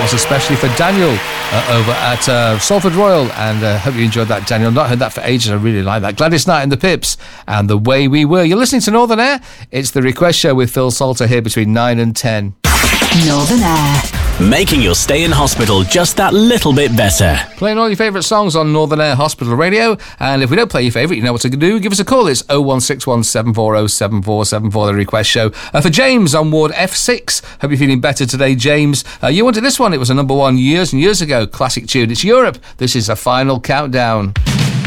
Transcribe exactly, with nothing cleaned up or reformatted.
was especially for Daniel uh, over at uh, Salford Royal, and uh, hope you enjoyed that, Daniel. Not heard that for ages. I really like that. Gladys Knight and the Pips and The Way We Were. You're listening to Northern Air. It's the Request Show with Phil Salter here between nine and ten. Northern Air. Making your stay in hospital just that little bit better. Playing all your favourite songs on Northern Air Hospital Radio. And if we don't play your favourite, you know what to do. Give us a call. It's oh one six one, seven four oh, seven four seven four, the Request Show. Uh, for James on Ward F six. Hope you're feeling better today, James. Uh, you wanted this one. It was a number one years and years ago. Classic tune. It's Europe. This is a Final Countdown.